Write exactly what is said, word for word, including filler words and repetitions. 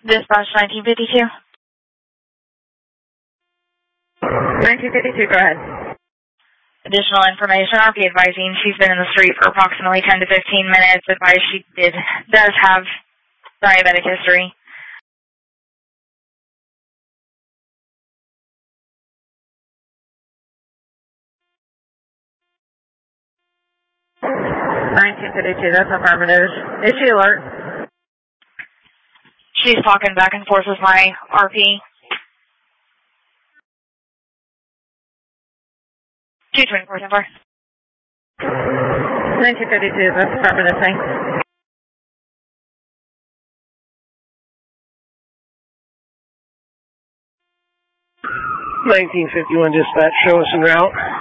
Dispatch nineteen fifty-two. nineteen fifty-two, go ahead. Additional information, I'll be advising she's been in the street for approximately ten to fifteen minutes. Advise she did, does have diabetic history. nineteen fifty-two, that's affirmative. Is she alert? She's talking back and forth with my R P. two twenty-four, ten four. nineteen fifty-two, that's affirmative, thanks. nineteen fifty-one dispatch, show us en route.